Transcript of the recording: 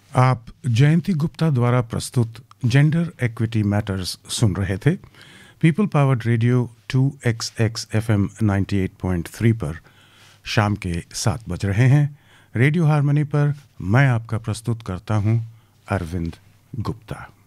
आप जयंती गुप्ता द्वारा प्रस्तुत जेंडर इक्विटी मैटर्स सुन रहे थे। People powered radio 2XX FM 98.3 पर शाम के 7 बज रहे हैं। रेडियो हारमोनी पर मैं आपका प्रस्तुत करता हूं अरविंद गुप्ता।